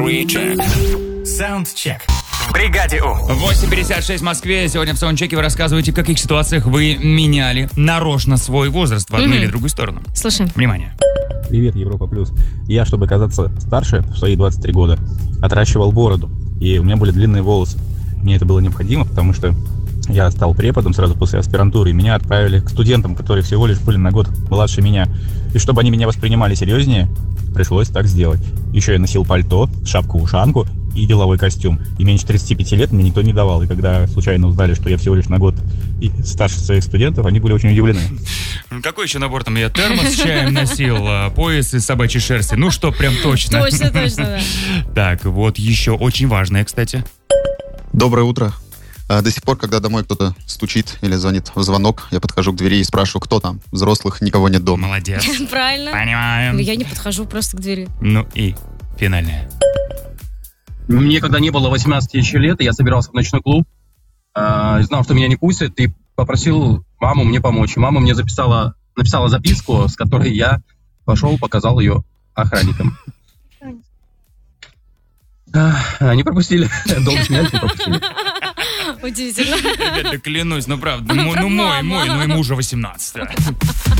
Саундчек. В бригаде У. 8:56 в Москве. Сегодня в саундчеке вы рассказываете, в каких ситуациях вы меняли нарочно свой возраст в одну или другую сторону. Слушаем. Внимание. Привет, Европа Плюс. Я, чтобы казаться старше, в свои 23 года, отращивал бороду. И у меня были длинные волосы. Мне это было необходимо, потому что я стал преподом сразу после аспирантуры, и меня отправили к студентам, которые всего лишь были на год младше меня. И чтобы они меня воспринимали серьезнее, пришлось так сделать. Еще я носил пальто, шапку-ушанку и деловой костюм. И меньше 35 лет мне никто не давал. И когда случайно узнали, что я всего лишь на год старше своих студентов, они были очень удивлены. Какой еще набор там? Я термос с чаем носил, пояс из собачьей шерсти. Ну что, прям точно. Точно, да. Так, вот еще очень важное, кстати. Доброе утро. До сих пор, когда домой кто-то стучит или звонит в звонок, я подхожу к двери и спрашиваю, кто там. Взрослых никого нет дома. Молодец. Правильно. Понимаем. Я не подхожу просто к двери. Ну и финальное. Мне когда не было 18 еще лет, я собирался в ночной клуб, знал, что меня не пустят, и попросил маму мне помочь. Мама мне написала записку, с которой я пошел, показал ее охранникам. Они пропустили. Долго смеялись, не пропустили. Удивительно. Ребята, клянусь, ну правда, мой, но ему уже 18.